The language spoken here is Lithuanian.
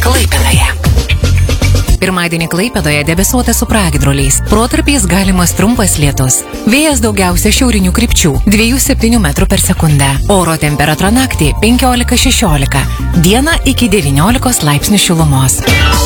Klaipėdoje. Pirmadienį Klaipėdoje debesuota su pragiedruliais. Protarpiais galimas trumpas lietus. Vėjas daugiausia šiaurinių krypčių 2–7 metrų per sekundę. Oro temperatūra naktį 15–16. Dieną iki 19 laipsnių šilumos.